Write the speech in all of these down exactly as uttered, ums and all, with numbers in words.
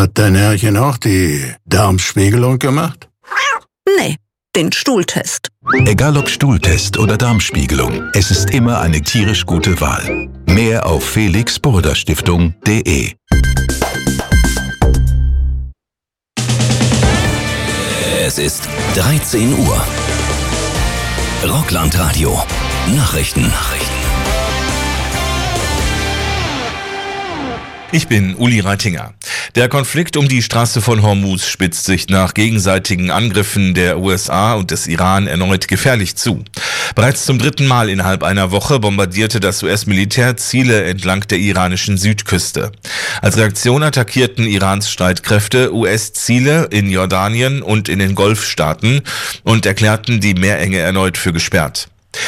Hat dein Herrchen auch die Darmspiegelung gemacht? Nee, den Stuhltest. Egal ob Stuhltest oder Darmspiegelung, es ist immer eine tierisch gute Wahl. Mehr auf felix burda stiftung punkt de. Es ist dreizehn Uhr. Rockland-Radio. Nachrichten. Nachrichten. Ich bin Uli Reitinger. Der Konflikt um die Straße von Hormuz spitzt sich nach gegenseitigen Angriffen der U S A und des Iran erneut gefährlich zu. Bereits zum dritten Mal innerhalb einer Woche bombardierte das U S-Militär Ziele entlang der iranischen Südküste. Als Reaktion attackierten Irans Streitkräfte U S-Ziele in Jordanien und in den Golfstaaten und erklärten die Meerenge erneut für gesperrt.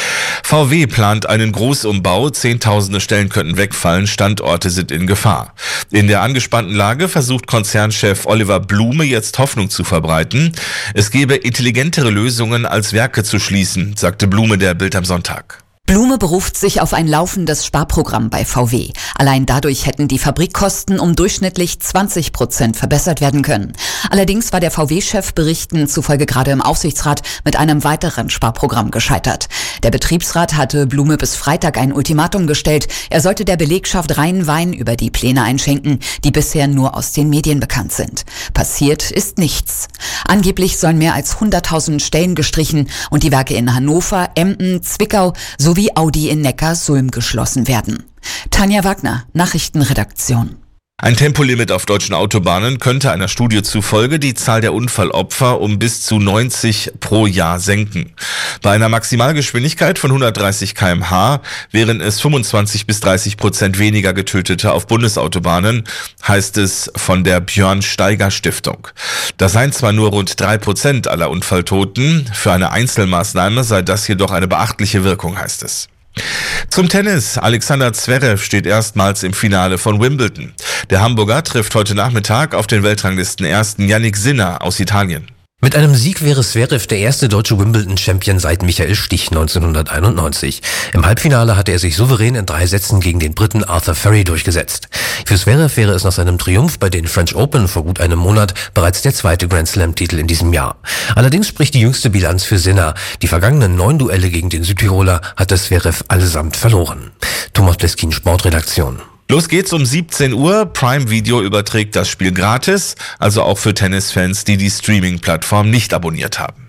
V W plant einen Großumbau, Zehntausende Stellen könnten wegfallen, Standorte sind in Gefahr. In der angespannten Lage versucht Konzernchef Oliver Blume jetzt Hoffnung zu verbreiten. Es gebe intelligentere Lösungen als Werke zu schließen, sagte Blume der Bild am Sonntag. Blume beruft sich auf ein laufendes Sparprogramm bei V W. Allein dadurch hätten die Fabrikkosten um durchschnittlich zwanzig Prozent verbessert werden können. Allerdings war der V W-Chef Berichten zufolge gerade im Aufsichtsrat mit einem weiteren Sparprogramm gescheitert. Der Betriebsrat hatte Blume bis Freitag ein Ultimatum gestellt. Er sollte der Belegschaft reinen Wein über die Pläne einschenken, die bisher nur aus den Medien bekannt sind. Passiert ist nichts. Angeblich sollen mehr als hunderttausend Stellen gestrichen und die Werke in Hannover, Emden, Zwickau sowie wie Audi in Neckarsulm geschlossen werden. Tanja Wagner, Nachrichtenredaktion. Ein Tempolimit auf deutschen Autobahnen könnte einer Studie zufolge die Zahl der Unfallopfer um bis zu neunzig pro Jahr senken. Bei einer Maximalgeschwindigkeit von hundertdreißig Kilometer pro Stunde wären es fünfundzwanzig bis dreißig Prozent weniger Getötete auf Bundesautobahnen, heißt es von der Björn Steiger Stiftung. Das seien zwar nur rund drei Prozent aller Unfalltoten, für eine Einzelmaßnahme sei das jedoch eine beachtliche Wirkung, heißt es. Zum Tennis. Alexander Zverev steht erstmals im Finale von Wimbledon. Der Hamburger trifft heute Nachmittag auf den Weltranglistenersten Jannik Sinner aus Italien. Mit einem Sieg wäre Zverev der erste deutsche Wimbledon-Champion seit Michael Stich neunzehnhunderteinundneunzig. Im Halbfinale hatte er sich souverän in drei Sätzen gegen den Briten Arthur Furry durchgesetzt. Für Zverev wäre es nach seinem Triumph bei den French Open vor gut einem Monat bereits der zweite Grand Slam-Titel in diesem Jahr. Allerdings spricht die jüngste Bilanz für Sinner. Die vergangenen neun Duelle gegen den Südtiroler hatte Zverev allesamt verloren. Thomas Pleskin, Sportredaktion. Los geht's um siebzehn Uhr. Prime Video überträgt das Spiel gratis, also auch für Tennisfans, die die Streaming-Plattform nicht abonniert haben.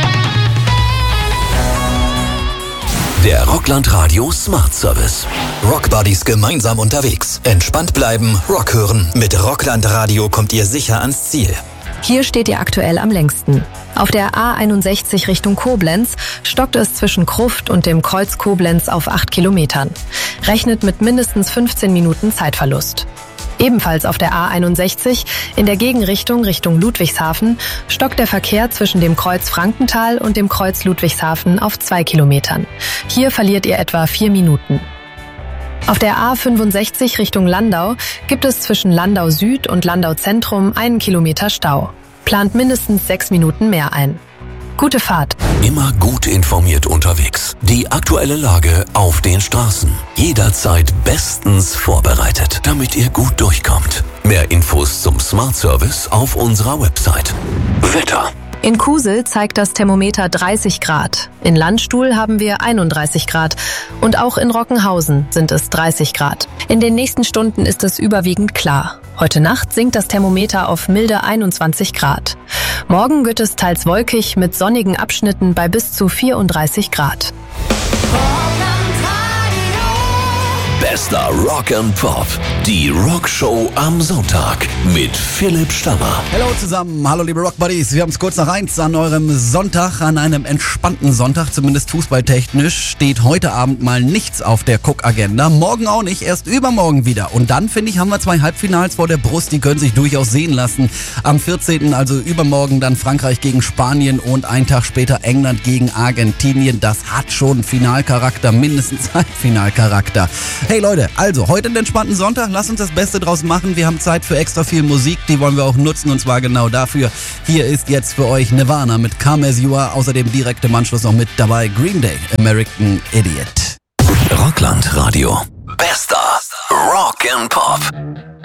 Der Rockland Radio Smart Service. Rockbuddies gemeinsam unterwegs. Entspannt bleiben, Rock hören. Mit Rockland Radio kommt ihr sicher ans Ziel. Hier steht ihr aktuell am längsten. Auf der A einundsechzig Richtung Koblenz stockt es zwischen Gruft und dem Kreuz Koblenz auf acht Kilometern. Rechnet mit mindestens fünfzehn Minuten Zeitverlust. Ebenfalls auf der A einundsechzig in der Gegenrichtung Richtung Ludwigshafen stockt der Verkehr zwischen dem Kreuz Frankenthal und dem Kreuz Ludwigshafen auf zwei Kilometern. Hier verliert ihr etwa vier Minuten. Auf der A fünfundsechzig Richtung Landau gibt es zwischen Landau Süd und Landau Zentrum einen Kilometer Stau. Plant mindestens sechs Minuten mehr ein. Gute Fahrt. Immer gut informiert unterwegs. Die aktuelle Lage auf den Straßen. Jederzeit bestens vorbereitet, damit ihr gut durchkommt. Mehr Infos zum Smart Service auf unserer Website. Wetter. In Kusel zeigt das Thermometer dreißig Grad. In Landstuhl haben wir einunddreißig Grad. Und auch in Rockenhausen sind es dreißig Grad. In den nächsten Stunden ist es überwiegend klar. Heute Nacht sinkt das Thermometer auf milde einundzwanzig Grad. Morgen wird es teils wolkig mit sonnigen Abschnitten bei bis zu vierunddreißig Grad. Bester Rock and Pop. Die Rockshow am Sonntag mit Philipp Stammer. Hallo zusammen, hallo liebe Rockbuddies. Wir haben es kurz nach eins an eurem Sonntag, an einem entspannten Sonntag, zumindest fußballtechnisch, steht heute Abend mal nichts auf der Cook-Agenda. Morgen auch nicht, erst übermorgen wieder. Und dann, finde ich, haben wir zwei Halbfinals vor der Brust, die können sich durchaus sehen lassen. Am vierzehnten, also übermorgen, dann Frankreich gegen Spanien und einen Tag später England gegen Argentinien. Das hat schon Finalcharakter, mindestens Halbfinalcharakter. Hey Leute, also heute einen entspannten Sonntag, lasst uns das Beste draus machen. Wir haben Zeit für extra viel Musik, die wollen wir auch nutzen und zwar genau dafür. Hier ist jetzt für euch Nirvana mit Come As You Are, außerdem direkt im Anschluss noch mit dabei Green Day, American Idiot. Rockland Radio. Bester Rock and Pop.